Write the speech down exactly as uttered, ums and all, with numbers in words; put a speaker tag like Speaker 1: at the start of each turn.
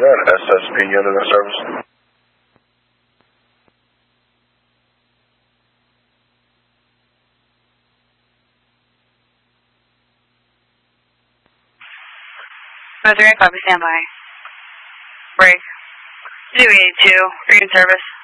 Speaker 1: that, S S P unit in service.
Speaker 2: Missouri, copy, standby. Break. two eighty-two, are you in service?